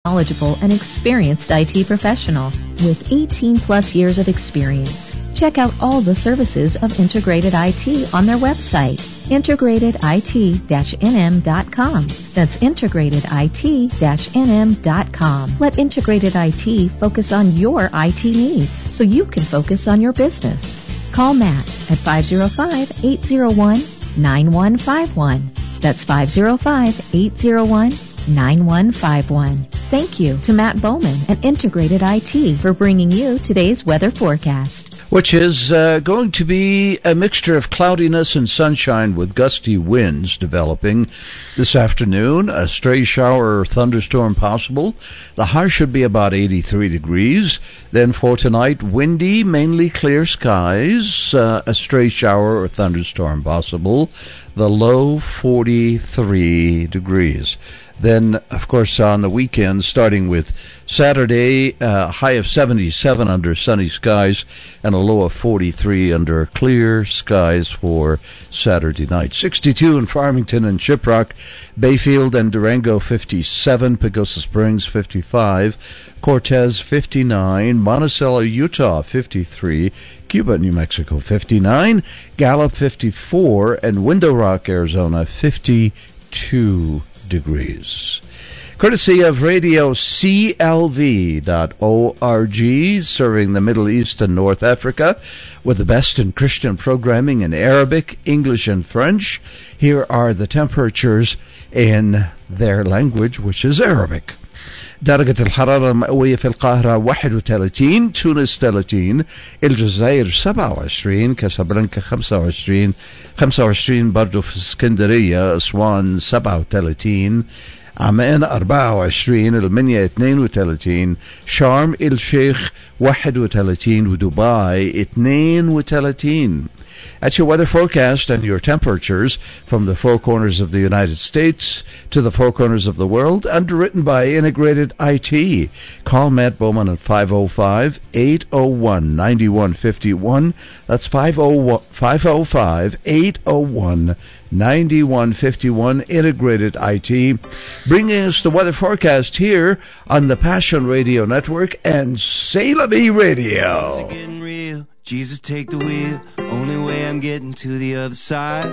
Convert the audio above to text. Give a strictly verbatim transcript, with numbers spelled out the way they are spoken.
knowledgeable and experienced I T professional with eighteen plus years of experience. Check out all the services of Integrated I T on their website, integrated I T dash N M dot com. That's integrated I T dash N M dot com. Let Integrated I T focus on your I T needs so you can focus on your business. Call Matt at five oh five, eight oh one, nine one five one. That's five oh five, eight oh one, nine one five one. Thank you to Matt Bowman and Integrated I T for bringing you today's weather forecast. Which is uh, going to be a mixture of cloudiness and sunshine with gusty winds developing this afternoon. A stray shower or thunderstorm possible. The high should be about eighty-three degrees. Then for tonight, windy, mainly clear skies. Uh, a stray shower or thunderstorm possible. The low forty-three degrees. Then, of course, on the weekend, starting with Saturday, uh, high of seventy-seven under sunny skies and a low of forty-three under clear skies for Saturday night. sixty-two in Farmington and Shiprock, Bayfield and Durango fifty-seven, Pagosa Springs fifty-five, Cortez fifty-nine, Monticello, Utah fifty-three, Cuba, New Mexico fifty-nine, Gallup fifty-four, and Window Rock, Arizona fifty-two degrees. Courtesy of radio C L V dot org, serving the Middle East and North Africa with the best in Christian programming in Arabic, English, and French. Here are the temperatures in their language, which is Arabic. درجة الحرارة المئوية في القاهرة واحد وثلاثين، تونس ثلاثين، الجزائر سبعة وعشرين، كاسابلانكا خمسة وعشرين، خمسة وعشرين برضو في اسكندرية، أسوان سبعة وثلاثين، عمان أربعة وعشرين، المنيا اثنين وثلاثين، شرم الشيخ واحد وثلاثين، ودبي اثنين وثلاثين. That's your weather forecast and your temperatures from the four corners of the United States to the four corners of the world, underwritten by Integrated I T. Call Matt Bowman at five oh five, eight oh one, nine one five one. That's five oh five, eight oh one, nine one five one, Integrated I T. Bringing us the weather forecast here on the Passion Radio Network and C'est La Vie Radio. Jesus, take the wheel. Only way I'm getting to the other side.